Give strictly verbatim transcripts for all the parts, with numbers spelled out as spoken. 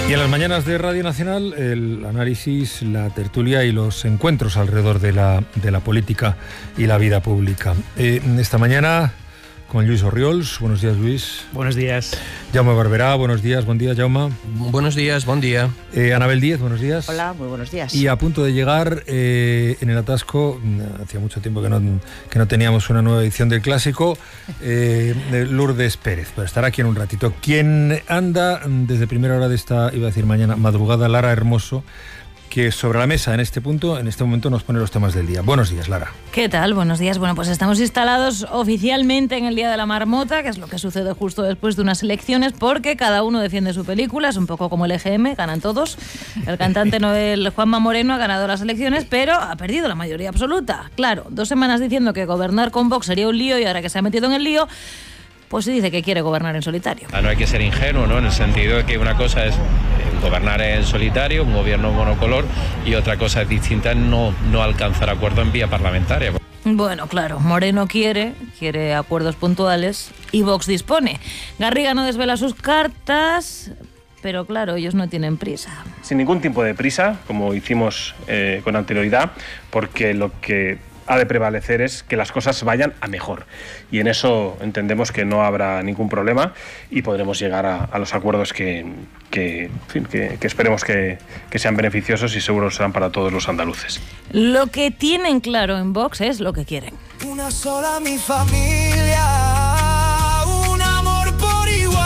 Y en las mañanas de Radio Nacional, el análisis, la tertulia y los encuentros alrededor de la, de la política y la vida pública. Eh, esta mañana con Lluís Orriols. Buenos días, Luis. Buenos días. Jaume Barberá, buenos días. Buen día, Jaume. Buenos días, buen día. Eh, Anabel Díez, buenos días. Hola, muy buenos días. Y a punto de llegar eh, en el atasco, hacía mucho tiempo que no, que no teníamos una nueva edición del Clásico, eh, Lourdes Pérez, para estar aquí en un ratito. Quien anda desde primera hora de esta, iba a decir mañana, madrugada, Lara Hermoso, que sobre la mesa en este punto, en este momento nos pone los temas del día. Buenos días, Lara. ¿Qué tal? Buenos días. Bueno, pues estamos instalados oficialmente en el Día de la Marmota, que es lo que sucede justo después de unas elecciones, porque cada uno defiende su película, es un poco como el E G M, ganan todos. El cantante Noel Juanma Moreno ha ganado las elecciones, pero ha perdido la mayoría absoluta. Claro, dos semanas diciendo que gobernar con Vox sería un lío y ahora que se ha metido en el lío, pues se dice que quiere gobernar en solitario. No hay que ser ingenuo, ¿no? En el sentido de que una cosa es gobernar en solitario, un gobierno monocolor, y otra cosa es distinta, no, no alcanzar acuerdo en vía parlamentaria. Bueno, claro, Moreno quiere, quiere acuerdos puntuales y Vox dispone. Garriga no desvela sus cartas, pero claro, ellos no tienen prisa. Sin ningún tipo de prisa, como hicimos eh, con anterioridad, porque lo que ha de prevalecer es que las cosas vayan a mejor. Y en eso entendemos que no habrá ningún problema y podremos llegar a, a los acuerdos que, que, en fin, que, que esperemos que, que sean beneficiosos y seguros serán para todos los andaluces. Lo que tienen claro en Vox es lo que quieren. Una sola mi familia, un amor por igual,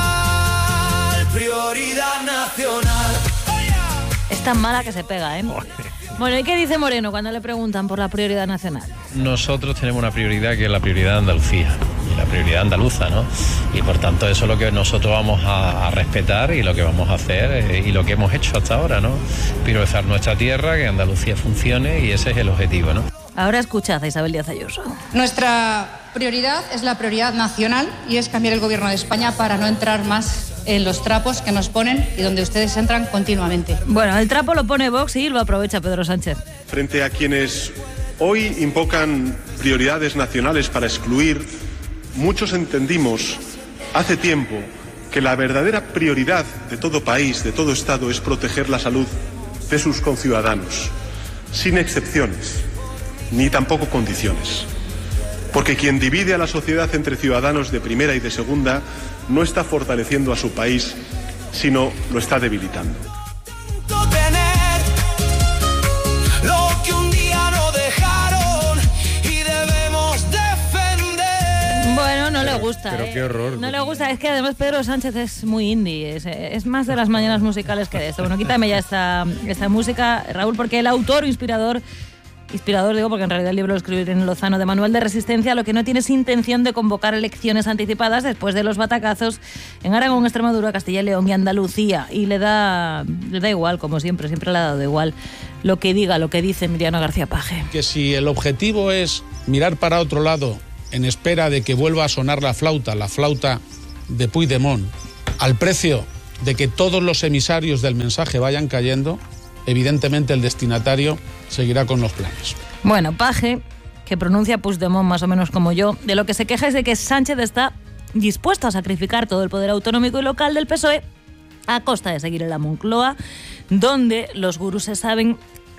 prioridad nacional. Es tan mala que se pega, ¿eh? Bueno, ¿y qué dice Moreno cuando le preguntan por la prioridad nacional? Nosotros tenemos una prioridad que es la prioridad de Andalucía, y la prioridad andaluza, ¿no? Y por tanto eso es lo que nosotros vamos a, a respetar y lo que vamos a hacer eh, y lo que hemos hecho hasta ahora, ¿no? Priorizar nuestra tierra, que Andalucía funcione, y ese es el objetivo, ¿no? Ahora escuchad a Isabel Díaz Ayuso. Nuestra prioridad es la prioridad nacional y es cambiar el gobierno de España para no entrar más en los trapos que nos ponen y donde ustedes entran continuamente. Bueno, el trapo lo pone Vox y lo aprovecha Pedro Sánchez. Frente a quienes hoy invocan prioridades nacionales para excluir, muchos entendimos hace tiempo que la verdadera prioridad de todo país, de todo Estado, es proteger la salud de sus conciudadanos, sin excepciones, ni tampoco condiciones. Porque quien divide a la sociedad entre ciudadanos de primera y de segunda no está fortaleciendo a su país, sino lo está debilitando. Tener lo que un día no dejaron y debemos defender. Bueno, no le gusta, Pero ¿eh? qué horror. No le gusta, es que además Pedro Sánchez es muy indie, es, es más de las mañanas musicales que de esto. Bueno, quítame ya esta, esta música, Raúl, porque el autor inspirador... Inspirador, digo, porque en realidad el libro lo escribió Irene Lozano, de Manual de Resistencia, lo que no tiene es intención de convocar elecciones anticipadas después de los batacazos en Aragón, Extremadura, Castilla y León y Andalucía. Y le da, le da igual, como siempre, siempre le ha dado igual lo que diga, lo que dice Emiliano García Paje. Que si el objetivo es mirar para otro lado en espera de que vuelva a sonar la flauta, la flauta de Puigdemont, al precio de que todos los emisarios del mensaje vayan cayendo, evidentemente el destinatario seguirá con los planes. Bueno, Paje, que pronuncia Puigdemont más o menos como yo, de lo que se queja es de que Sánchez está dispuesto a sacrificar todo el poder autonómico y local del P S O E a costa de seguir en la Moncloa, donde los gurús se saben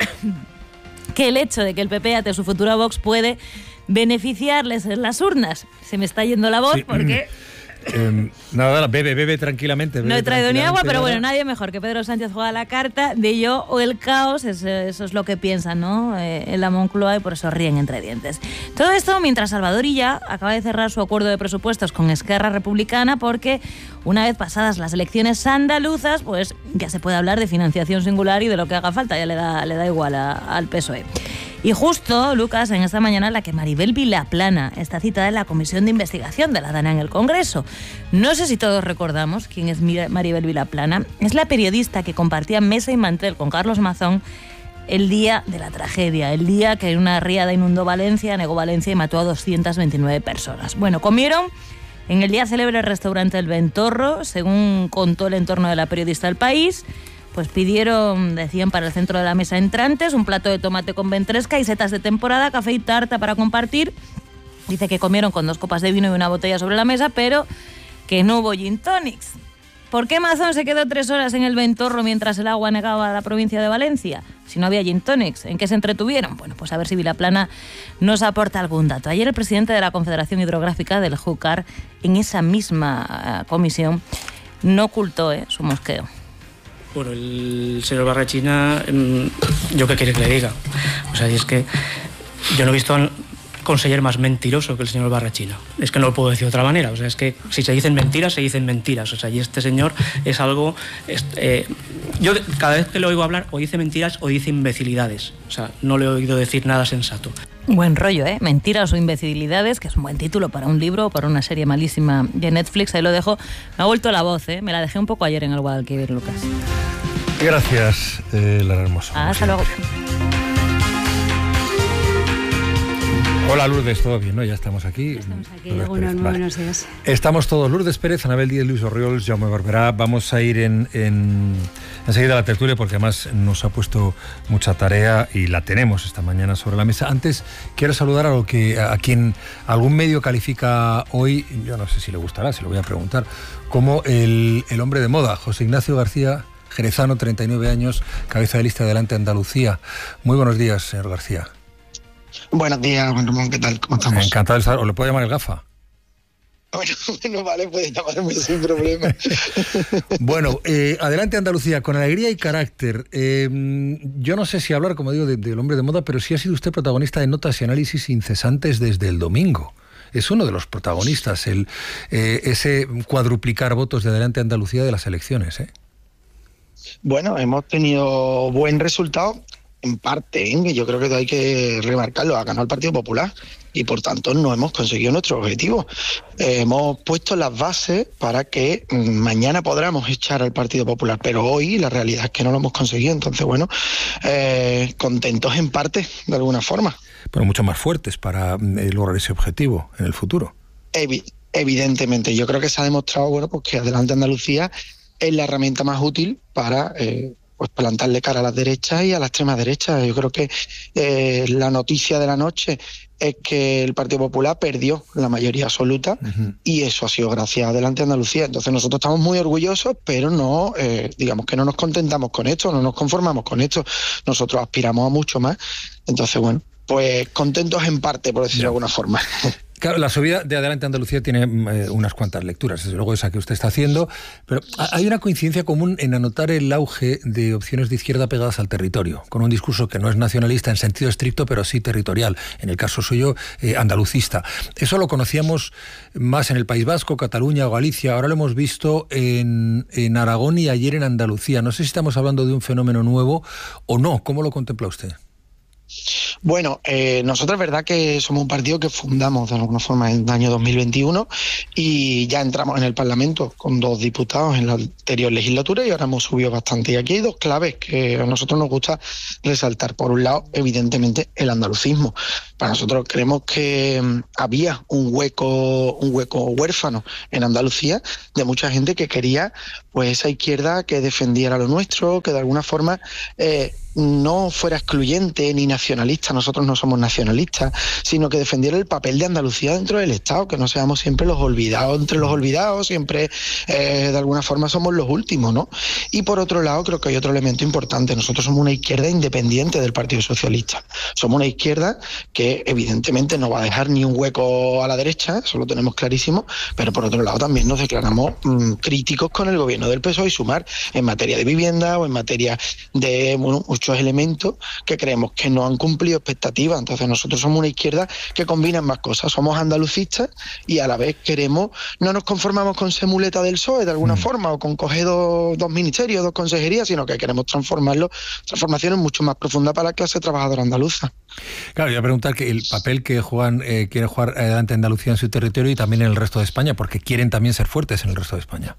que el hecho de que el P P ate su futuro a Vox puede beneficiarles en las urnas. Se me está yendo la voz sí. porque... Eh, nada, bebe, bebe tranquilamente. Bebe no he traído ni agua, pero ahora. bueno, nadie mejor que Pedro Sánchez juega la carta de yo o el caos, es, eso es lo que piensan, ¿no? Eh, en la Moncloa, y por eso ríen entre dientes. Todo esto mientras Salvador Illa acaba de cerrar su acuerdo de presupuestos con Esquerra Republicana, porque una vez pasadas las elecciones andaluzas, pues ya se puede hablar de financiación singular y de lo que haga falta, ya le da, le da igual a, al P S O E. Y justo, Lucas, en esta mañana la que Maribel Vilaplana está citada en la Comisión de Investigación de la DANA en el Congreso. No sé si todos recordamos quién es Maribel Vilaplana. Es la periodista que compartía mesa y mantel con Carlos Mazón el día de la tragedia, el día que una riada inundó Valencia, negó Valencia y mató a doscientas veintinueve personas. Bueno, comieron en el día célebre restaurante El Ventorro, según contó el entorno de la periodista El País. Pues pidieron, decían, para el centro de la mesa entrantes, un plato de tomate con ventresca y setas de temporada, café y tarta para compartir. Dice que comieron con dos copas de vino y una botella sobre la mesa, pero que no hubo gin tonics. ¿Por qué Mazón se quedó tres horas en el Ventorro mientras el agua negaba a la provincia de Valencia? Si no había gin tonics, ¿en qué se entretuvieron? Bueno, pues a ver si Vilaplana nos aporta algún dato. Ayer el presidente de la Confederación Hidrográfica del Júcar, en esa misma uh, comisión, no ocultó eh, su mosqueo. Bueno, el señor Barrachina, ¿yo qué quiere que le diga? O sea, y es que yo no he visto al conseller más mentiroso que el señor Barrachina. Es que no lo puedo decir de otra manera. O sea, es que si se dicen mentiras, se dicen mentiras. O sea, y este señor es algo... Es, eh, yo cada vez que le oigo hablar, o dice mentiras o dice imbecilidades. O sea, no le he oído decir nada sensato. Buen rollo, ¿eh? Mentiras o imbecilidades, que es un buen título para un libro o para una serie malísima de Netflix. Ahí lo dejo. Me ha vuelto la voz, ¿eh? Me la dejé un poco ayer en el Guadalquivir, Lucas. Gracias, eh, Lara Hermoso. Hasta luego. Hola Lourdes, ¿todo bien? ¿No? Ya estamos aquí. Estamos aquí, bueno, vale. Buenos días. Estamos todos, Lourdes Pérez, Anabel Díez, Luis Orriols, Jaume Barberá. Vamos a ir en, en, enseguida a la tertulia porque además nos ha puesto mucha tarea y la tenemos esta mañana sobre la mesa. Antes quiero saludar a, lo que, a quien algún medio califica hoy, yo no sé si le gustará, se lo voy a preguntar, como el, el hombre de moda, José Ignacio García Jerezano, treinta y nueve años, cabeza de lista de Adelante Andalucía. Muy buenos días, señor García. Buenos días, Juan Ramón, ¿qué tal? ¿Cómo estamos? Encantado de estar. ¿O le puedo llamar el gafa? Bueno, bueno, vale, puede llamarme sin problema. Bueno, eh, Adelante Andalucía, con alegría y carácter. Eh, yo no sé si hablar, como digo, del de, de hombre de moda, pero sí ha sido usted protagonista de notas y análisis incesantes desde el domingo. Es uno de los protagonistas, el eh, ese cuadruplicar votos de Adelante Andalucía de las elecciones, ¿eh? Bueno, hemos tenido buen resultado. En parte, ¿eh? Yo creo que hay que remarcarlo, ha ganado el Partido Popular y por tanto no hemos conseguido nuestro objetivo. Eh, hemos puesto las bases para que mañana podamos echar al Partido Popular, pero hoy la realidad es que no lo hemos conseguido. Entonces, bueno, eh, contentos en parte, de alguna forma. Pero mucho más fuertes para eh, lograr ese objetivo en el futuro. Evi- evidentemente, yo creo que se ha demostrado, bueno, pues que Adelante Andalucía es la herramienta más útil para... Eh, pues plantarle cara a las derechas y a la extrema derecha. Yo creo que eh, la noticia de la noche es que el Partido Popular perdió la mayoría absoluta, uh-huh. y eso ha sido gracias a Adelante Andalucía. Entonces nosotros estamos muy orgullosos, pero no, eh, digamos que no nos contentamos con esto, no nos conformamos con esto. Nosotros aspiramos a mucho más. Entonces, bueno, pues contentos en parte, por decirlo de alguna forma. Claro, la subida de Adelante Andalucía tiene eh, unas cuantas lecturas, desde luego esa que usted está haciendo, pero hay una coincidencia común en anotar el auge de opciones de izquierda pegadas al territorio, con un discurso que no es nacionalista en sentido estricto, pero sí territorial, en el caso suyo, eh, andalucista. Eso lo conocíamos más en el País Vasco, Cataluña o Galicia, ahora lo hemos visto en, en Aragón y ayer en Andalucía. No sé si estamos hablando de un fenómeno nuevo o no. ¿Cómo lo contempla usted? Bueno, eh, nosotros es verdad que somos un partido que fundamos de alguna forma en el año dos mil veintiuno y ya entramos en el Parlamento con dos diputados en la anterior legislatura y ahora hemos subido bastante. Y aquí hay dos claves que a nosotros nos gusta resaltar. Por un lado, evidentemente, el andalucismo. Para nosotros creemos que había un hueco, un hueco huérfano en Andalucía de mucha gente que quería pues esa izquierda que defendiera lo nuestro, que de alguna forma eh, no fuera excluyente ni nacionalista. Nosotros no somos nacionalistas, sino que defendiera el papel de Andalucía dentro del Estado, que no seamos siempre los olvidados entre los olvidados, siempre eh, de alguna forma somos los últimos, ¿no? Y por otro lado, creo que hay otro elemento importante. Nosotros somos una izquierda independiente del Partido Socialista. Somos una izquierda que evidentemente no va a dejar ni un hueco a la derecha, eso lo tenemos clarísimo, pero por otro lado también nos declaramos mmm, críticos con el gobierno del P S O E y Sumar en materia de vivienda o en materia de, bueno, muchos elementos que creemos que no han cumplido expectativas. Entonces nosotros somos una izquierda que combina más cosas. Somos andalucistas y a la vez queremos, no nos conformamos con ser muleta del P S O E de alguna mm. forma o con coger dos, dos ministerios, dos consejerías, sino que queremos transformarlo, transformaciones mucho más profundas para la clase trabajadora andaluza. Claro, voy a preguntar que el papel que juegan, eh, quiere jugar Adelante Andalucía en su territorio y también en el resto de España, porque quieren también ser fuertes en el resto de España.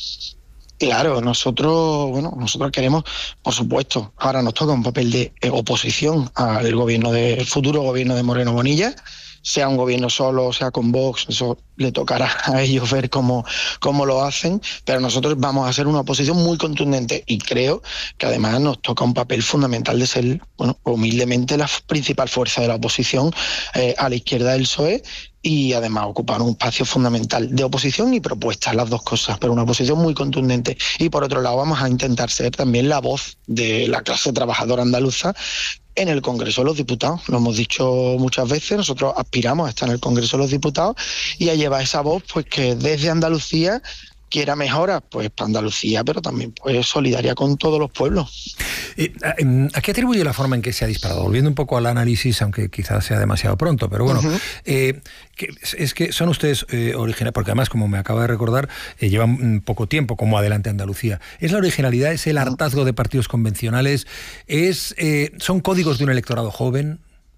Claro, nosotros, bueno, nosotros queremos, por supuesto, ahora nos toca un papel de eh, oposición al gobierno de, el futuro gobierno de Moreno Bonilla, sea un gobierno solo, sea con Vox, eso le tocará a ellos ver cómo, cómo lo hacen, pero nosotros vamos a hacer una oposición muy contundente y creo que además nos toca un papel fundamental de ser, bueno, humildemente la principal fuerza de la oposición eh, a la izquierda del P S O E y además ocuparon un espacio fundamental de oposición y propuestas, las dos cosas, pero una oposición muy contundente. Y por otro lado vamos a intentar ser también la voz de la clase trabajadora andaluza en el Congreso de los Diputados. Lo hemos dicho muchas veces, nosotros aspiramos a estar en el Congreso de los Diputados y a llevar esa voz pues que desde Andalucía quiera mejoras, pues para Andalucía, pero también pues solidaria con todos los pueblos. Eh, ¿A qué atribuye la forma en que se ha disparado? Volviendo un poco al análisis, aunque quizás sea demasiado pronto, pero bueno, uh-huh. eh, que, es que son ustedes eh, originales, porque además, como me acaba de recordar, eh, llevan poco tiempo como Adelante Andalucía. ¿Es la originalidad, es el hartazgo de partidos convencionales, es eh, son códigos de un electorado joven?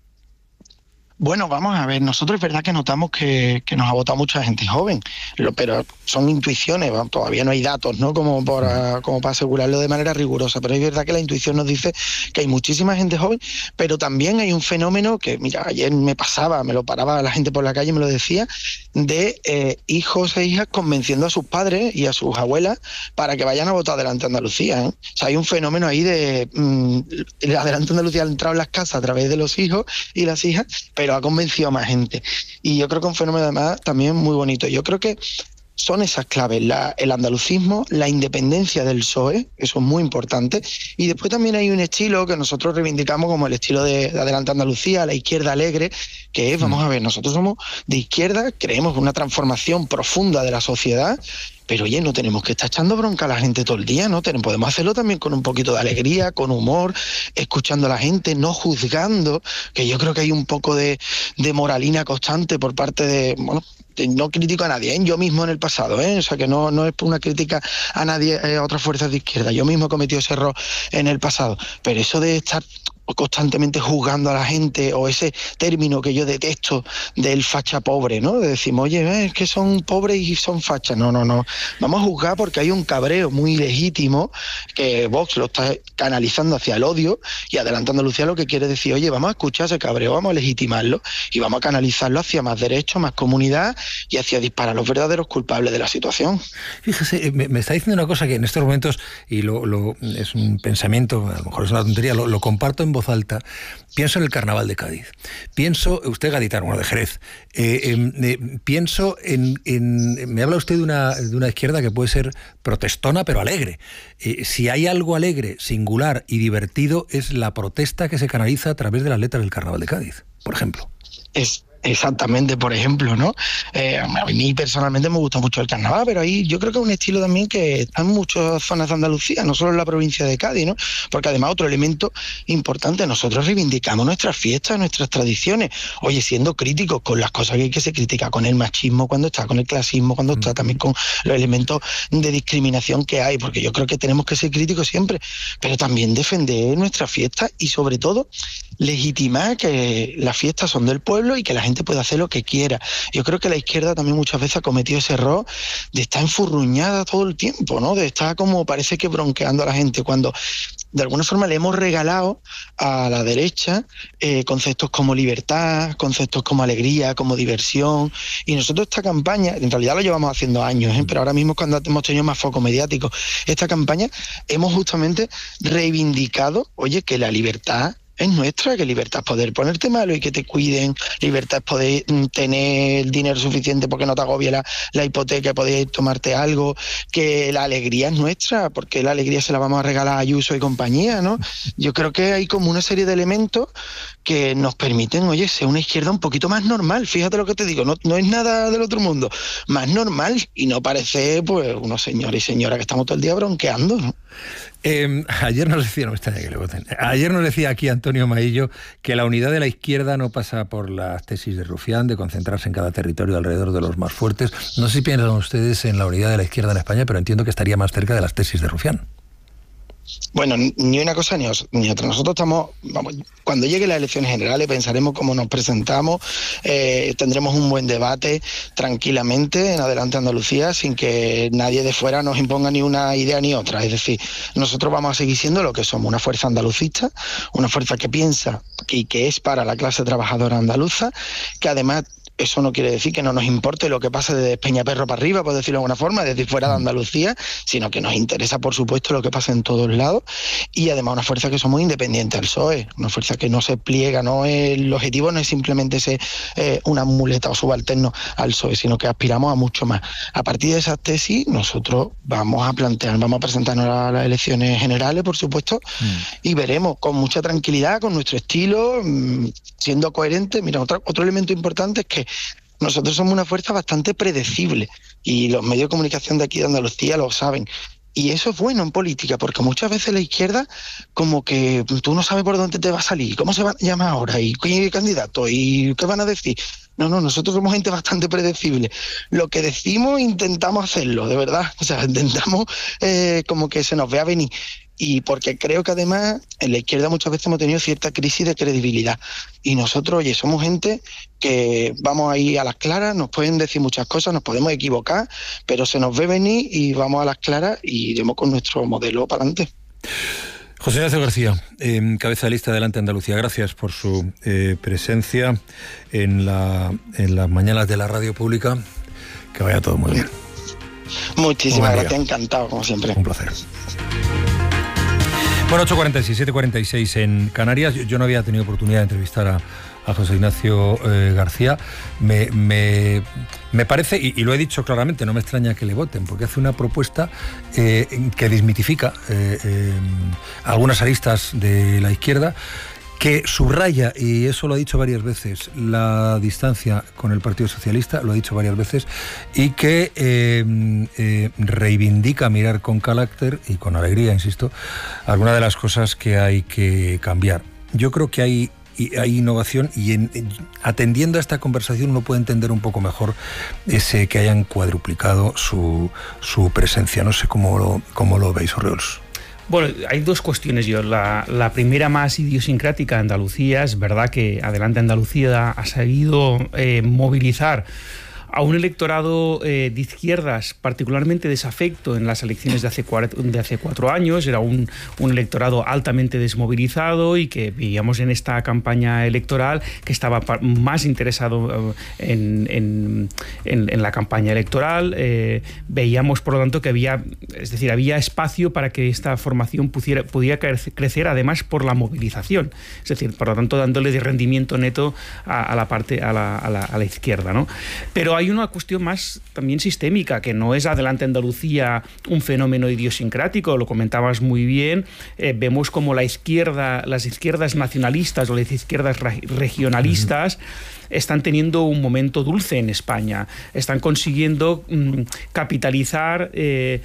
Bueno, vamos a ver, nosotros es verdad que notamos que, que nos ha votado mucha gente joven, lo, pero son intuiciones, bueno, todavía no hay datos, ¿no? Como para, como para asegurarlo de manera rigurosa, pero es verdad que la intuición nos dice que hay muchísima gente joven, pero también hay un fenómeno que, mira, ayer me pasaba, me lo paraba la gente por la calle y me lo decía, de eh, hijos e hijas convenciendo a sus padres y a sus abuelas para que vayan a votar Adelante Andalucía, ¿eh? O sea, hay un fenómeno ahí de mmm, Adelante Andalucía ha entrado en las casas a través de los hijos y las hijas, pero ha convencido a más gente. Y yo creo que un fenómeno además también muy bonito. Yo creo que son esas claves, la, el andalucismo, la independencia del P S O E, eso es muy importante, y después también hay un estilo que nosotros reivindicamos como el estilo de, de Adelante Andalucía, la izquierda alegre, que es, vamos a ver, nosotros somos de izquierda, creemos en una transformación profunda de la sociedad, pero oye, no tenemos que estar echando bronca a la gente todo el día, ¿no? Podemos hacerlo también con un poquito de alegría, con humor, escuchando a la gente, no juzgando, que yo creo que hay un poco de, de moralina constante por parte de, bueno, no critico a nadie, ¿eh? Yo mismo en el pasado, ¿eh? O sea que no, no es una crítica a nadie, eh, a otras fuerzas de izquierda, yo mismo he cometido ese error en el pasado, pero eso de estar constantemente juzgando a la gente, o ese término que yo detesto del facha pobre, ¿no? De decir, oye, eh, es que son pobres y son fachas. No, no, no. Vamos a juzgar porque hay un cabreo muy legítimo que Vox lo está canalizando hacia el odio, y Adelante Andalucía lo que quiere decir, oye, vamos a escuchar ese cabreo, vamos a legitimarlo y vamos a canalizarlo hacia más derechos, más comunidad y hacia disparar a los verdaderos culpables de la situación. Fíjese, me, me está diciendo una cosa que en estos momentos, y lo, lo es un pensamiento, a lo mejor es una tontería, lo, lo comparto en voz alta, pienso en el Carnaval de Cádiz, pienso, usted gaditano, bueno, de Jerez, eh, eh, eh, pienso en, en, me habla usted de una, de una izquierda que puede ser protestona pero alegre. Eh, si hay algo alegre, singular y divertido, es la protesta que se canaliza a través de las letras del Carnaval de Cádiz, por ejemplo. Es Exactamente, por ejemplo, ¿no? Eh, a mí personalmente me gusta mucho el carnaval, pero ahí yo creo que es un estilo también que está en muchas zonas de Andalucía, no solo en la provincia de Cádiz, ¿no? Porque además otro elemento importante, nosotros reivindicamos nuestras fiestas, nuestras tradiciones, oye, siendo críticos con las cosas que hay que se critica, con el machismo cuando está, con el clasismo cuando está, también con los elementos de discriminación que hay, porque yo creo que tenemos que ser críticos siempre, pero también defender nuestras fiestas y sobre todo legitimar que las fiestas son del pueblo y que la gente puede hacer lo que quiera. Yo creo que la izquierda también muchas veces ha cometido ese error de estar enfurruñada todo el tiempo, ¿no? De estar como parece que bronqueando a la gente, cuando de alguna forma le hemos regalado a la derecha eh, conceptos como libertad, conceptos como alegría, como diversión, y nosotros esta campaña, en realidad lo llevamos haciendo años, ¿eh? Pero ahora mismo cuando hemos tenido más foco mediático, esta campaña hemos justamente reivindicado, oye, que la libertad es nuestra, que libertad es poder ponerte malo y que te cuiden, libertad es poder tener el dinero suficiente porque no te agobie la, la hipoteca, poder tomarte algo, que la alegría es nuestra, porque la alegría se la vamos a regalar a Ayuso y compañía, ¿no? Yo creo que hay como una serie de elementos que nos permiten, oye, ser una izquierda un poquito más normal, fíjate lo que te digo, no, no es nada del otro mundo, más normal y no parece, pues, unos señores y señoras que estamos todo el día bronqueando, ¿no? Eh, ayer nos decía, no me extraña que le voten. Ayer nos decía aquí Antonio Maillo que la unidad de la izquierda no pasa por las tesis de Rufián, de concentrarse en cada territorio alrededor de los más fuertes. No sé si piensan ustedes en la unidad de la izquierda en España, pero entiendo que estaría más cerca de las tesis de Rufián. Bueno, ni una cosa ni otra. Nosotros estamos, vamos, cuando lleguen las elecciones generales pensaremos cómo nos presentamos, eh, tendremos un buen debate tranquilamente en Adelante Andalucía, sin que nadie de fuera nos imponga ni una idea ni otra. Es decir, nosotros vamos a seguir siendo lo que somos, una fuerza andalucista, una fuerza que piensa y que es para la clase trabajadora andaluza, que además eso no quiere decir que no nos importe lo que pase de Peñaperro para arriba, por decirlo de alguna forma, desde fuera de Andalucía, sino que nos interesa, por supuesto, lo que pasa en todos lados, y además una fuerza que somos independientes al P S O E, una fuerza que no se pliega, no es, el objetivo no es simplemente ser eh, una muleta o subalterno al P S O E, sino que aspiramos a mucho más. A partir de esas tesis, nosotros vamos a plantear, vamos a presentarnos a las elecciones generales, por supuesto, mm. y veremos con mucha tranquilidad, con nuestro estilo, siendo coherente. Mira, otro, otro elemento importante es que nosotros somos una fuerza bastante predecible y los medios de comunicación de aquí de Andalucía lo saben. Y eso es bueno en política, porque muchas veces la izquierda como que tú no sabes por dónde te va a salir, cómo se va a llamar ahora, y qué candidato, y qué van a decir. No, no, nosotros somos gente bastante predecible. Lo que decimos intentamos hacerlo, de verdad. O sea, intentamos eh, como que se nos vea venir. Y porque creo que además en la izquierda muchas veces hemos tenido cierta crisis de credibilidad. Y nosotros, oye, somos gente que vamos ahí a las claras, nos pueden decir muchas cosas, nos podemos equivocar, pero se nos ve venir y vamos a las claras y iremos con nuestro modelo para adelante. José Ignacio García, eh, cabeza de lista de Adelante Andalucía, gracias por su eh, presencia en, la, en las mañanas de la radio pública. Que vaya todo muy bien. Muchísimas gracias, encantado, como siempre. Un placer. Bueno, ocho cuarenta y seis, siete cuarenta y seis en Canarias. Yo, yo no había tenido oportunidad de entrevistar a, a José Ignacio eh, García. Me, me, me parece, y, y lo he dicho claramente, no me extraña que le voten, porque hace una propuesta eh, que desmitifica eh, eh, algunas aristas de la izquierda, que subraya, y eso lo ha dicho varias veces, la distancia con el Partido Socialista, lo ha dicho varias veces, y que eh, eh, reivindica mirar con carácter y con alegría, insisto, algunas de las cosas que hay que cambiar. Yo creo que hay, hay innovación y en, en, atendiendo a esta conversación uno puede entender un poco mejor ese que hayan cuadruplicado su, su presencia. No sé cómo lo, cómo lo veis, Orriols. Bueno, hay dos cuestiones yo. La, la primera, más idiosincrática, Andalucía. Es verdad que Adelante Andalucía ha sabido eh, movilizar a un electorado eh, de izquierdas particularmente desafecto en las elecciones de hace, cuatro, de hace cuatro años. Era un, un electorado altamente desmovilizado y que veíamos en esta campaña electoral que estaba más interesado en, en, en, en la campaña electoral. Eh, veíamos, por lo tanto, que había, es decir, había espacio para que esta formación pudiera, pudiera crecer, además por la movilización. Es decir, por lo tanto, dándole de rendimiento neto a, a la parte a la, a la, a la izquierda, ¿no? Pero hay una cuestión más también sistémica, que no es Adelante Andalucía un fenómeno idiosincrático, lo comentabas muy bien. Eh, vemos como la izquierda, las izquierdas nacionalistas o las izquierdas regionalistas uh-huh. están teniendo un momento dulce en España, están consiguiendo mm, capitalizar eh,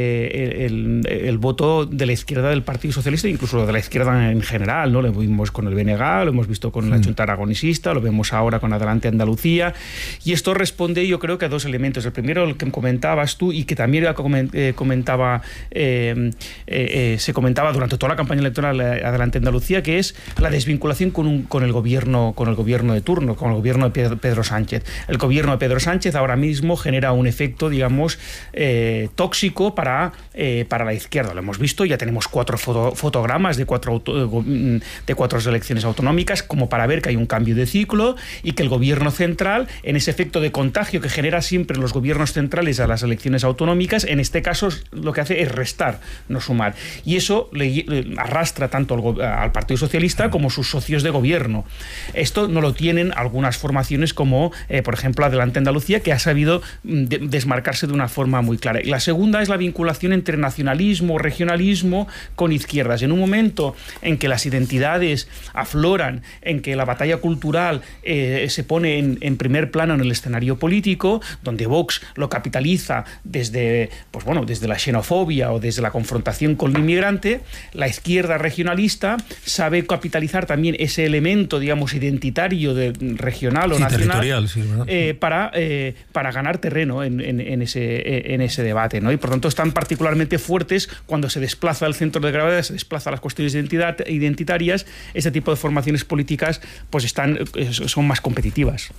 eh, el, el voto de la izquierda del Partido Socialista, incluso de la izquierda en general, ¿no? Lo vimos con el B N G, lo hemos visto con uh-huh. la Junta Aragonesista, lo vemos ahora con Adelante Andalucía, y esto responde, yo creo, que a dos elementos. El primero, el que comentabas tú y que también comentaba eh, eh, eh, se comentaba durante toda la campaña electoral Adelante Andalucía, que es la desvinculación con, un, con el gobierno con el gobierno de turno, con el gobierno de Pedro, Pedro Sánchez. El gobierno de Pedro Sánchez ahora mismo genera un efecto, digamos, eh, tóxico para, eh, para la izquierda. Lo hemos visto, ya tenemos cuatro foto, fotogramas de cuatro, auto, de cuatro elecciones autonómicas como para ver que hay un cambio de ciclo y que el gobierno central, en ese efecto de contagio que genera siempre los gobiernos centrales a las elecciones autonómicas, en este caso lo que hace es restar, no sumar. Y eso le, le arrastra tanto al, al Partido Socialista como sus socios de gobierno. Esto no lo tienen algunas formaciones como, eh, por ejemplo, Adelante Andalucía, que ha sabido de, desmarcarse de una forma muy clara. Y la segunda es la vinculación entre nacionalismo, regionalismo con izquierdas. En un momento en que las identidades afloran, en que la batalla cultural eh, se pone en, en primer plano en el escenario político, donde Vox lo capitaliza desde, pues bueno, desde la xenofobia o desde la confrontación con el inmigrante, la izquierda regionalista sabe capitalizar también ese elemento, digamos, identitario de, regional o sí, nacional sí, eh, para, eh, para ganar terreno en, en, en, ese, en ese debate, ¿no? Y por tanto están particularmente fuertes cuando se desplaza el centro de gravedad, se desplaza las cuestiones de identidad, identitarias. Ese tipo de formaciones políticas pues están, son más competitivas.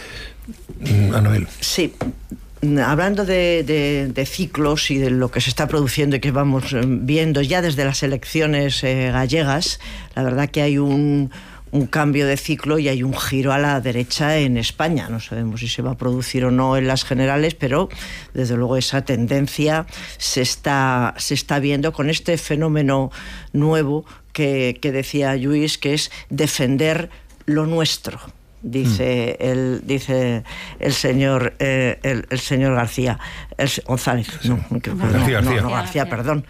Anabel. Sí. Hablando de, de, de ciclos y de lo que se está produciendo y que vamos viendo ya desde las elecciones eh, gallegas, la verdad que hay un, un cambio de ciclo y hay un giro a la derecha en España. No sabemos si se va a producir o no en las generales, pero desde luego esa tendencia se está, se está viendo con este fenómeno nuevo que, que decía Lluís, que es defender lo nuestro. Dice, mm. el, dice el señor eh, el, el señor García el, González sí. no, no, García, no, García. no, no, García, perdón.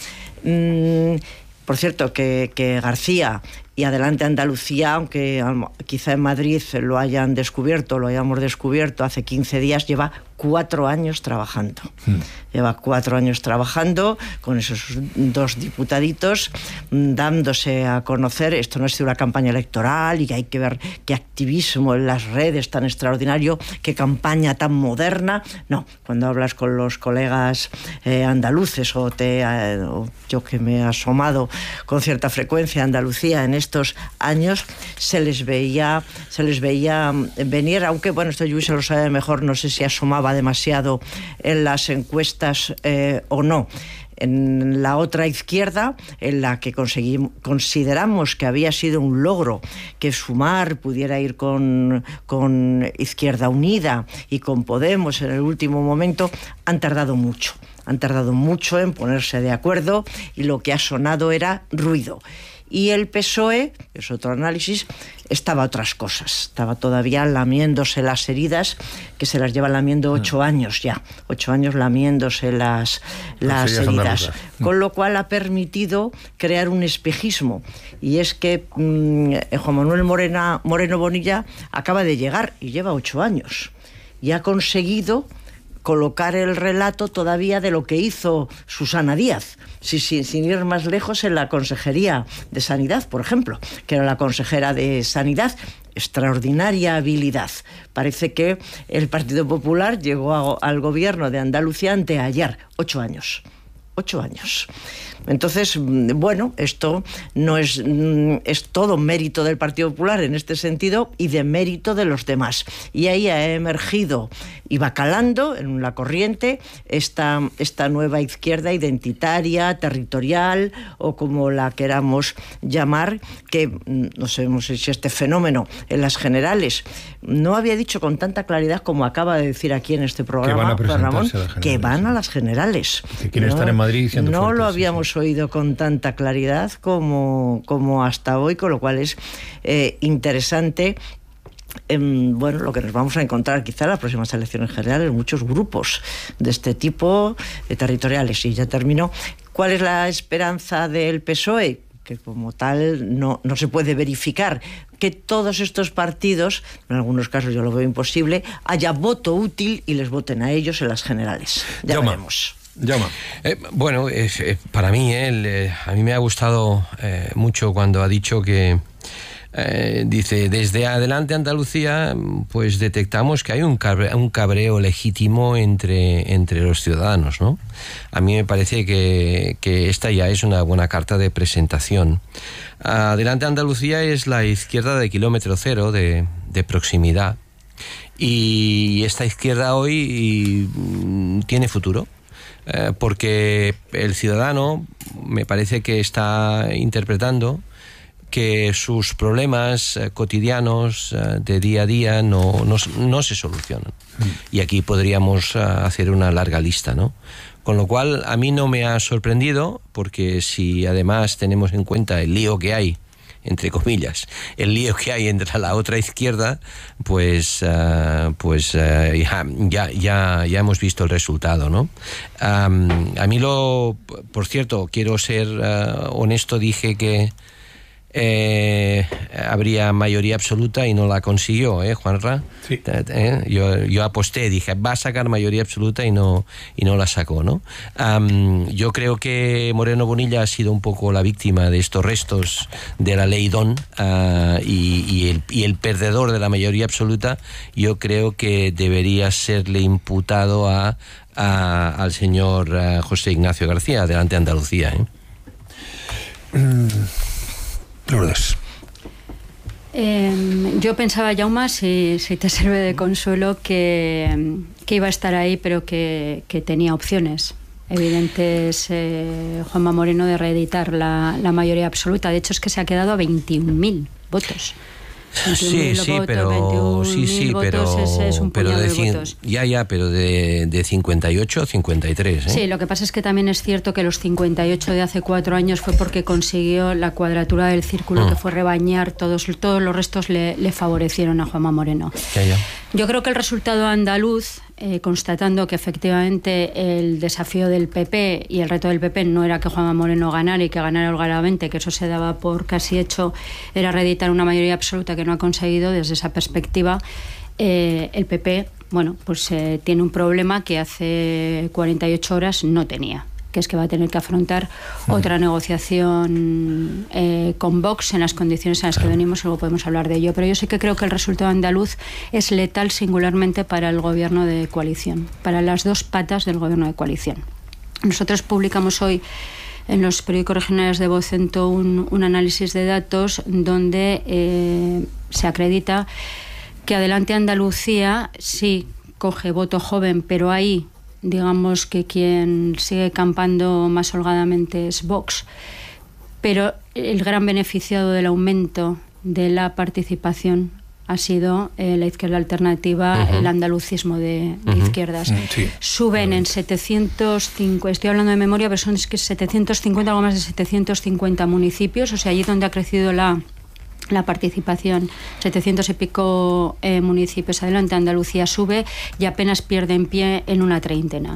Mm, por cierto, que, que García y Adelante Andalucía, aunque quizá en Madrid lo hayan descubierto, lo hayamos descubierto hace quince días, lleva cuatro años trabajando. Mm. Lleva cuatro años trabajando con esos dos diputaditos, dándose a conocer. Esto no ha sido una campaña electoral y hay que ver qué activismo en las redes tan extraordinario, qué campaña tan moderna. No, cuando hablas con los colegas eh, andaluces o, te, eh, o yo que me he asomado con cierta frecuencia a Andalucía en estos años, se les veía, se les veía venir, aunque bueno, esto Lluís se lo sabe mejor, no sé si asomaba demasiado en las encuestas eh, o no. En la otra izquierda, en la que conseguimos, consideramos que había sido un logro que Sumar pudiera ir con, con Izquierda Unida y con Podemos en el último momento, han tardado mucho. Han tardado mucho en ponerse de acuerdo y lo que ha sonado era ruido. Y el P S O E, es otro análisis, estaba a otras cosas. Estaba todavía lamiéndose las heridas, que se las lleva lamiendo ocho años ya. Ocho años lamiéndose las, las heridas. Con lo cual ha permitido crear un espejismo. Y es que mmm, Juan Manuel Morena, Moreno Bonilla acaba de llegar y lleva ocho años. Y ha conseguido colocar el relato todavía de lo que hizo Susana Díaz, si, si, sin ir más lejos en la Consejería de Sanidad, por ejemplo, que era la consejera de Sanidad. Extraordinaria habilidad. Parece que el Partido Popular llegó a, al gobierno de Andalucía anteayer, ocho años. Ocho años. Entonces, bueno, esto no es, es todo mérito del Partido Popular en este sentido y de mérito de los demás. Y ahí ha emergido y va calando en la corriente esta, esta nueva izquierda identitaria, territorial o como la queramos llamar, que no sabemos si este fenómeno en las generales no había dicho con tanta claridad como acaba de decir aquí en este programa, que van a, Ramón, a que van a las generales. Que quieren no, estar en Madrid diciendo No fuertes, lo habíamos sí, sí. oído con tanta claridad como, como hasta hoy, con lo cual es eh, interesante. Eh, bueno, lo que nos vamos a encontrar quizá en las próximas elecciones generales, muchos grupos de este tipo de territoriales. Y ya termino. ¿Cuál es la esperanza del P S O E? Que como tal no, no se puede verificar que todos estos partidos, en algunos casos yo lo veo imposible, haya voto útil y les voten a ellos en las generales. Ya Llama. veremos. Llama. Eh, bueno, eh, eh, para mí, eh, eh, a mí me ha gustado eh, mucho cuando ha dicho que Eh, dice, desde Adelante Andalucía, pues detectamos que hay un cabreo, un cabreo legítimo entre, entre los ciudadanos, ¿no? A mí me parece que, que esta ya es una buena carta de presentación. Adelante Andalucía es la izquierda de kilómetro cero, de, de proximidad, y esta izquierda hoy y, tiene futuro. Eh, porque el ciudadano me parece que está interpretando que sus problemas eh, cotidianos eh, de día a día no, no, no se solucionan. Mm. Y aquí podríamos eh, hacer una larga lista, ¿no? Con lo cual, a mí no me ha sorprendido, porque si además tenemos en cuenta el lío que hay, entre comillas, el lío que hay entre la otra izquierda, pues, uh, pues uh, ya, ya, ya, ya hemos visto el resultado, ¿no? Um, a mí lo... Por cierto, quiero ser uh, honesto, dije que Eh, habría mayoría absoluta y no la consiguió, ¿eh, Juanra? Sí. ¿Eh? Yo, yo aposté, dije, va a sacar mayoría absoluta y no, y no la sacó, ¿no? Um, yo creo que Moreno Bonilla ha sido un poco la víctima de estos restos de la ley Don uh, y, y, el, y el perdedor de la mayoría absoluta, yo creo que debería serle imputado a, a, al señor uh, José Ignacio García, Adelante Andalucía, ¿eh? Mm. Lourdes. Eh, yo pensaba, Jaume, si, si te sirve de consuelo, que, que iba a estar ahí, pero que, que tenía opciones evidentes, eh, Juanma Moreno, de reeditar la, la mayoría absoluta. De hecho, es que se ha quedado a veintiún mil. votos. Sí, sí, votos, pero sí, sí, pero, es, es un pero de, de votos. ya, ya, pero de, de cincuenta y ocho a cincuenta y tres. ¿eh? Sí, lo que pasa es que también es cierto que los cincuenta y ocho de hace cuatro años fue porque consiguió la cuadratura del círculo, mm. que fue rebañar, todos, todos los restos le, le favorecieron a Juanma Moreno. Ya, ya. Yo creo que el resultado andaluz, eh, constatando que efectivamente el desafío del P P y el reto del P P no era que Juanma Moreno ganara y que ganara holgadamente, que eso se daba por casi hecho, era reeditar una mayoría absoluta que no ha conseguido. Desde esa perspectiva, eh, el P P, bueno, pues eh, tiene un problema que hace cuarenta y ocho horas no tenía, que es que va a tener que afrontar uh-huh. otra negociación eh, con Vox en las condiciones en las que venimos, luego podemos hablar de ello. Pero yo sí que creo que el resultado andaluz es letal singularmente para el gobierno de coalición, para las dos patas del gobierno de coalición. Nosotros publicamos hoy en los periódicos regionales de Vocento un, un análisis de datos donde eh, se acredita que Adelante Andalucía sí coge voto joven, pero ahí digamos que quien sigue campando más holgadamente es Vox, pero el gran beneficiado del aumento de la participación ha sido eh, la izquierda alternativa, uh-huh. el andalucismo de, de uh-huh. izquierdas. Sí. Suben en setecientos cincuenta, estoy hablando de memoria, pero son es que setecientos cincuenta, algo más de setecientos cincuenta municipios, o sea, allí donde ha crecido la la participación, setecientos y pico eh, municipios. Adelante Andalucía sube y apenas pierde en pie en una treintena.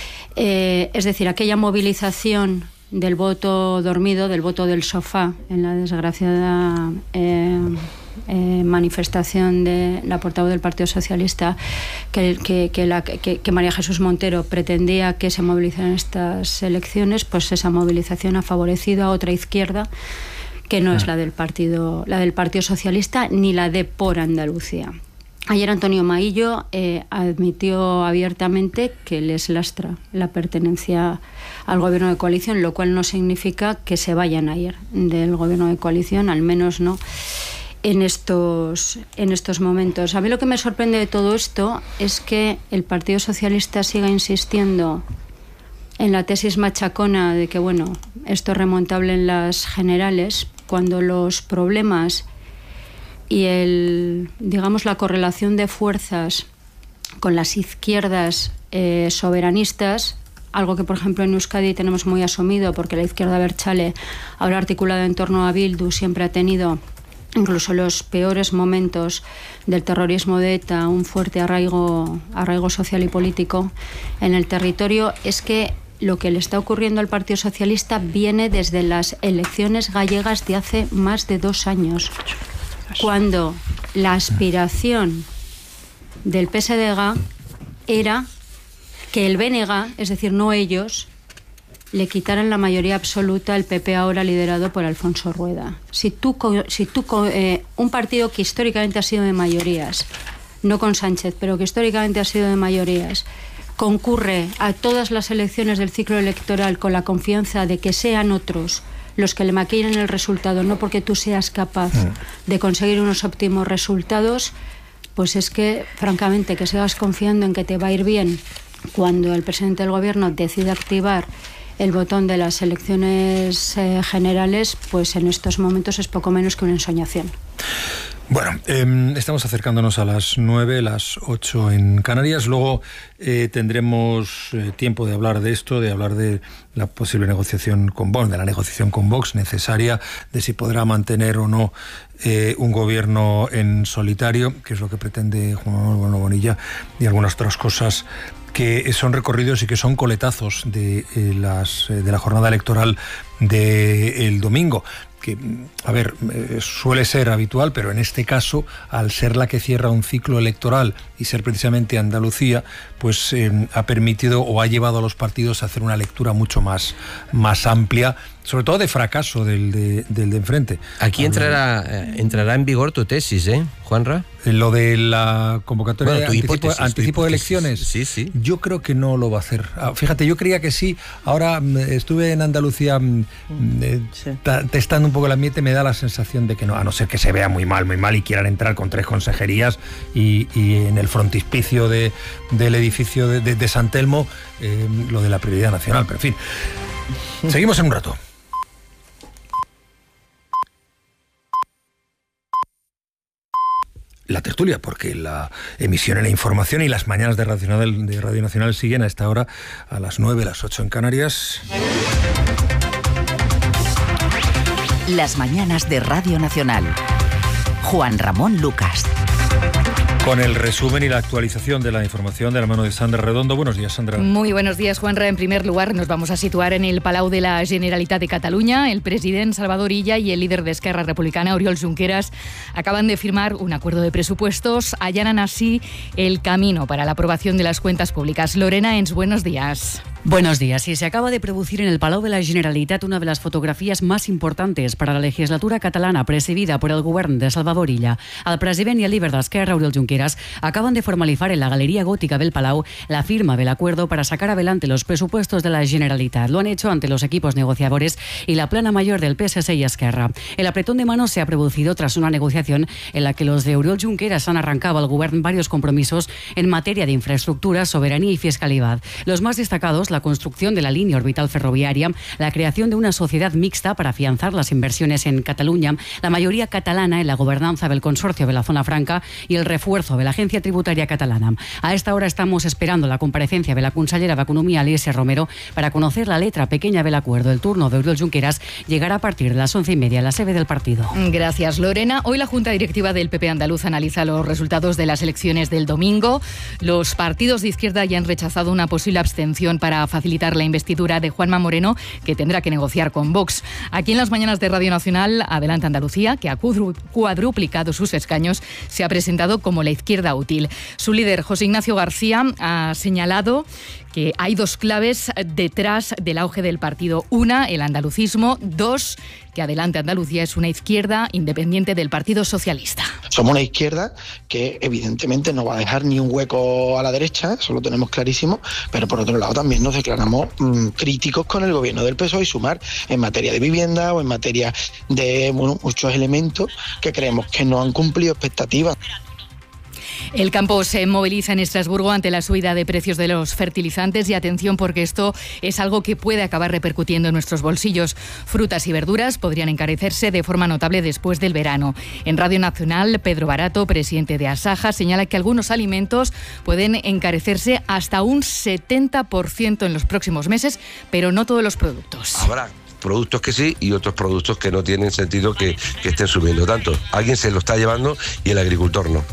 Eh, es decir, aquella movilización del voto dormido, del voto del sofá, en la desgraciada eh, eh, manifestación de la portavoz del Partido Socialista, que, que, que, la, que, que María Jesús Montero pretendía que se movilizaran estas elecciones, pues esa movilización ha favorecido a otra izquierda que no es la del partido, la del Partido Socialista ni la de Por Andalucía. Ayer Antonio Maillo eh, admitió abiertamente que les lastra la pertenencia al gobierno de coalición, lo cual no significa que se vayan a ir del gobierno de coalición, al menos no en estos, en estos momentos. A mí lo que me sorprende de todo esto es que el Partido Socialista siga insistiendo en la tesis machacona de que, bueno, esto es remontable en las generales, cuando los problemas y el, digamos, la correlación de fuerzas con las izquierdas eh, soberanistas, algo que, por ejemplo, en Euskadi tenemos muy asumido, porque la izquierda abertzale, ahora articulada en torno a Bildu, siempre ha tenido, incluso en los peores momentos del terrorismo de ETA, un fuerte arraigo, arraigo social y político en el territorio. Es que lo que le está ocurriendo al Partido Socialista viene desde las elecciones gallegas de hace más de dos años, cuando la aspiración del P S D G era que el B N G, es decir, no ellos, le quitaran la mayoría absoluta al P P ahora liderado por Alfonso Rueda. Si tú, si tú eh, un partido que históricamente ha sido de mayorías, no con Sánchez, pero que históricamente ha sido de mayorías, concurre a todas las elecciones del ciclo electoral con la confianza de que sean otros los que le maquillen el resultado, no porque tú seas capaz de conseguir unos óptimos resultados, pues es que, francamente, que sigas confiando en que te va a ir bien cuando el presidente del gobierno decida activar el botón de las elecciones eh, generales, pues en estos momentos es poco menos que una ensoñación. Bueno, eh, estamos acercándonos a las nueve, las ocho en Canarias. Luego eh, tendremos eh, tiempo de hablar de esto, de hablar de la posible negociación con Vox, de la negociación con Vox necesaria, de si podrá mantener o no eh, un gobierno en solitario, que es lo que pretende Juan Manuel Bonilla, y algunas otras cosas que son recorridos y que son coletazos de, eh, las, eh, de la jornada electoral del domingo. Que, a ver, eh, suele ser habitual, pero en este caso, al ser la que cierra un ciclo electoral y ser precisamente Andalucía, pues eh, ha permitido o ha llevado a los partidos a hacer una lectura mucho más, más amplia, sobre todo de fracaso del de, del de enfrente. Aquí entrará, eh, entrará en vigor tu tesis, ¿eh, Juanra? Lo de la convocatoria bueno, de anticipo, hipótesis, anticipo de elecciones, sí, sí. Yo creo que no lo va a hacer. Fíjate, yo creía que sí. Ahora estuve en Andalucía eh, sí. testando un poco el ambiente, me da la sensación de que no, a no ser que se vea muy mal, muy mal y quieran entrar con tres consejerías y, y en el frontispicio de, del edificio de, de, de San Telmo, eh, lo de la prioridad nacional, pero en fin. Seguimos en un rato. la tertulia, porque la emisión y la información y las mañanas de Radio Nacional, de Radio Nacional siguen a esta hora, a las nueve, las ocho en Canarias. Las mañanas de Radio Nacional. Juan Ramón Lucas. Con el resumen y la actualización de la información de la mano de Sandra Redondo. Buenos días, Sandra. Muy buenos días, Juanra. En primer lugar, nos vamos a situar en el Palau de la Generalitat de Cataluña. El presidente Salvador Illa y el líder de Esquerra Republicana, Oriol Junqueras, acaban de firmar un acuerdo de presupuestos. Allanan así el camino para la aprobación de las cuentas públicas. Lorena Ens, buenos días. Buenos días. Y se acaba de producir en el Palau de la Generalitat una de las fotografías más importantes para la legislatura catalana presidida por el govern de Salvador Illa. El president y el líder d'Esquerra, Oriol Junqueras, acaban de formalizar en la Galería Gótica del Palau la firma del acuerdo para sacar adelante los presupuestos de la Generalitat. Lo han hecho ante los equipos negociadores y la plana mayor del P S C y Esquerra. El apretón de manos se ha producido tras una negociación en la que los de Oriol Junqueras han arrancado al govern varios compromisos en materia de infraestructura, soberanía y fiscalidad. Los más destacados, la construcción de la línea orbital ferroviaria, la creación de una sociedad mixta para afianzar las inversiones en Cataluña, la mayoría catalana en la gobernanza del consorcio de la Zona Franca y el refuerzo de la Agencia Tributaria Catalana. A esta hora estamos esperando la comparecencia de la consellera de Economía, Alícia Romero, para conocer la letra pequeña del acuerdo. El turno de Oriol Junqueras llegará a partir de las once y media a la sede del partido. Gracias, Lorena. Hoy la Junta Directiva del P P andaluz analiza los resultados de las elecciones del domingo. Los partidos de izquierda ya han rechazado una posible abstención para facilitar la investidura de Juanma Moreno, que tendrá que negociar con Vox. Aquí en las mañanas de Radio Nacional, Adelante Andalucía, que ha cuadruplicado sus escaños, se ha presentado como la izquierda útil. Su líder, José Ignacio García, ha señalado que hay dos claves detrás del auge del partido. Una, el andalucismo. Dos, que Adelante Andalucía es una izquierda independiente del Partido Socialista. Somos una izquierda que evidentemente no va a dejar ni un hueco a la derecha, eso lo tenemos clarísimo, pero por otro lado también nos declaramos mmm, críticos con el gobierno del P S O E y Sumar en materia de vivienda o en materia de bueno, muchos elementos que creemos que no han cumplido expectativas. El campo se moviliza en Estrasburgo ante la subida de precios de los fertilizantes y atención porque esto es algo que puede acabar repercutiendo en nuestros bolsillos. Frutas y verduras podrían encarecerse de forma notable después del verano. En Radio Nacional, Pedro Barato, presidente de Asaja, señala que algunos alimentos pueden encarecerse hasta un setenta por ciento en los próximos meses, pero no todos los productos. Habrá productos que sí y otros productos que no tienen sentido que, que estén subiendo tanto. Alguien se lo está llevando y el agricultor no.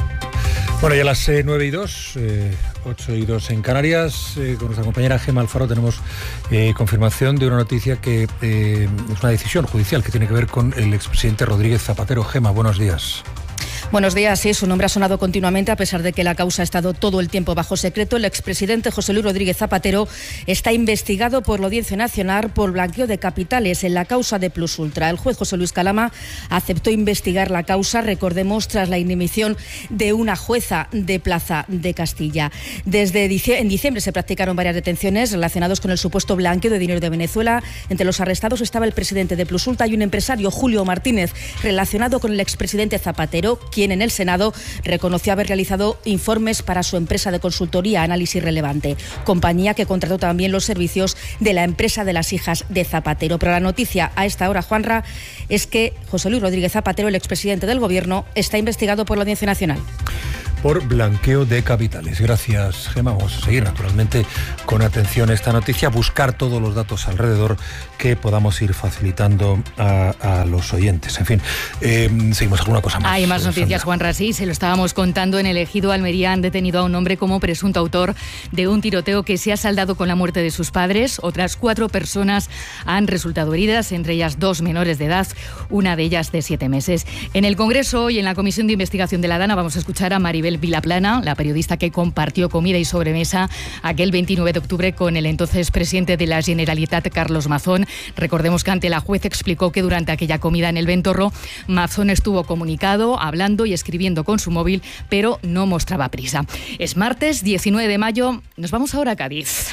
Bueno, ya a las eh, nueve y dos, eh, ocho y dos en Canarias, eh, con nuestra compañera Gema Alfaro tenemos eh, confirmación de una noticia que eh, es una decisión judicial que tiene que ver con el expresidente Rodríguez Zapatero. Gema, buenos días. Buenos días. Sí, su nombre ha sonado continuamente a pesar de que la causa ha estado todo el tiempo bajo secreto. El expresidente José Luis Rodríguez Zapatero está investigado por la Audiencia Nacional por blanqueo de capitales en la causa de Plus Ultra. El juez José Luis Calama aceptó investigar la causa, recordemos, tras la inhibición de una jueza de Plaza de Castilla. Desde en diciembre se practicaron varias detenciones relacionadas con el supuesto blanqueo de dinero de Venezuela. Entre los arrestados estaba el presidente de Plus Ultra y un empresario, Julio Martínez, relacionado con el expresidente Zapatero, quien en el Senado reconoció haber realizado informes para su empresa de consultoría Análisis Relevante, compañía que contrató también los servicios de la empresa de las hijas de Zapatero. Pero la noticia a esta hora, Juanra, es que José Luis Rodríguez Zapatero, el expresidente del Gobierno, está investigado por la Audiencia Nacional. Por blanqueo de capitales. Gracias, Gema. Vamos a seguir naturalmente con atención esta noticia, buscar todos los datos alrededor que podamos ir facilitando a, a los oyentes. En fin, eh, seguimos alguna cosa más. Hay más eh, noticias, Sandra. Juan Rasí. Se lo estábamos contando en el Ejido Almería. Han detenido a un hombre como presunto autor de un tiroteo que se ha saldado con la muerte de sus padres. Otras cuatro personas han resultado heridas, entre ellas dos menores de edad, una de ellas de siete meses. En el Congreso hoy, en la Comisión de Investigación de la Dana, vamos a escuchar a Maribel Vilaplana, la periodista que compartió comida y sobremesa aquel veintinueve de octubre con el entonces presidente de la Generalitat, Carlos Mazón. Recordemos que ante la juez explicó que durante aquella comida en el Ventorro, Mazón estuvo comunicado, hablando y escribiendo con su móvil, pero no mostraba prisa. Es martes diecinueve de mayo, nos vamos ahora a Cádiz.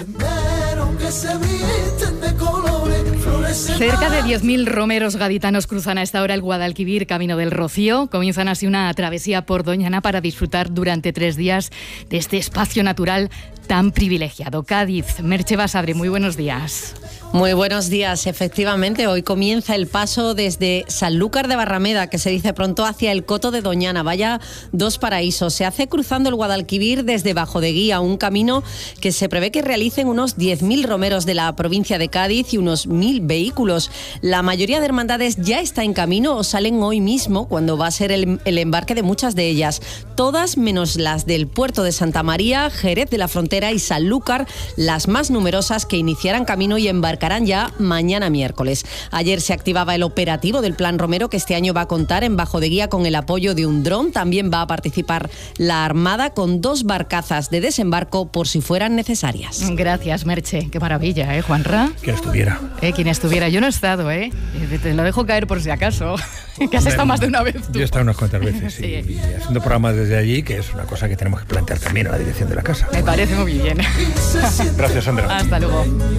Cerca de diez mil romeros gaditanos cruzan a esta hora el Guadalquivir, camino del Rocío. Comienzan así una travesía por Doñana para disfrutar durante tres días de este espacio natural tan privilegiado. Cádiz, Merche Basabre, muy buenos días. Muy buenos días. Efectivamente, hoy comienza el paso desde Sanlúcar de Barrameda, que se dice pronto, hacia el Coto de Doñana. Vaya dos paraísos. Se hace cruzando el Guadalquivir desde Bajo de Guía, un camino que se prevé que realicen unos diez mil romeros de la provincia de Cádiz y unos mil vehículos. La mayoría de hermandades ya está en camino o salen hoy mismo, cuando va a ser el, el embarque de muchas de ellas. Todas menos las del Puerto de Santa María, Jerez de la Frontera y Sanlúcar, las más numerosas, que iniciarán camino y embarcarán ya mañana miércoles. Ayer se activaba el operativo del Plan Romero, que este año va a contar en Bajo de Guía con el apoyo de un dron. También va a participar la Armada con dos barcazas de desembarco por si fueran necesarias. Gracias, Merche. Qué maravilla, ¿eh, Juanra? Quien estuviera. Eh, quien estuviera. Yo no he estado, ¿eh? Te lo dejo caer por si acaso. Que has estado más de una vez tú. Yo he estado unas cuantas veces, sí. Sí. Y haciendo programas desde allí, que es una cosa que tenemos que plantear también a la dirección de la casa. Me parece muy bien. Gracias, Sandra. Hasta luego.